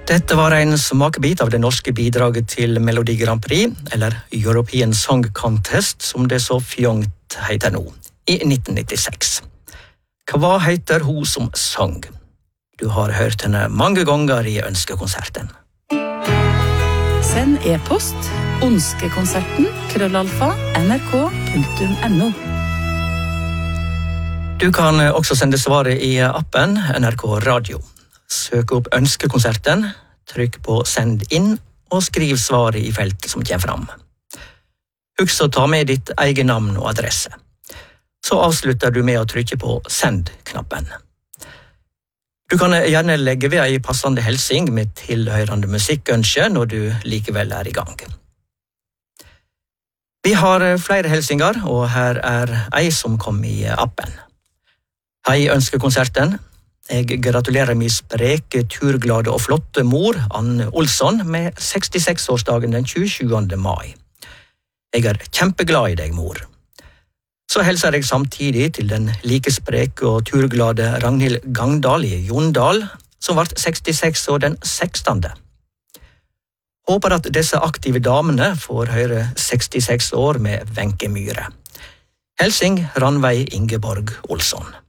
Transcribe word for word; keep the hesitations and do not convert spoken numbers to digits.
Dette var en smakebit av det norske bidraget til Melodi Grand Prix, eller European Song Contest, som det så fjongt heter nå, i nitten nittiseks. Hva heter hun som sang? Du har hørt henne mange ganger i Ønskekonserten. Send e-post ønskekonserten krøllalfa nrk punktum no. Du kan også sende svaret i appen N R K Radio. Søk opp Ønskekonserten, trykk på Send inn og skriv svaret i feltet som kommer fram. Husk å ta med ditt egen navn og adresse. Så avslutter du med å trykke på Send-knappen. Du kan gjerne legge ved en passende helsing med tilhørende musikkønske når du likevel er i gang. Vi har flere helsinger, og her er ei som kom i appen. Hei Ønskekonserten. Jeg gratulerer min spreke, turglade og flotte mor, Anne Olsson, med sekstiseks-årsdagen den tjuesjuende mai. Jeg er kjempeglad i deg, mor. Så hilser jeg samtidig til den like spreke og turglade Ragnhild Gangdal i Jondal, som ble sekstiseks år den sekstende. Håper at disse aktive damene får høre sekstiseks år med Wenche Myhre. Helsing Ranveig Ingeborg Olsson.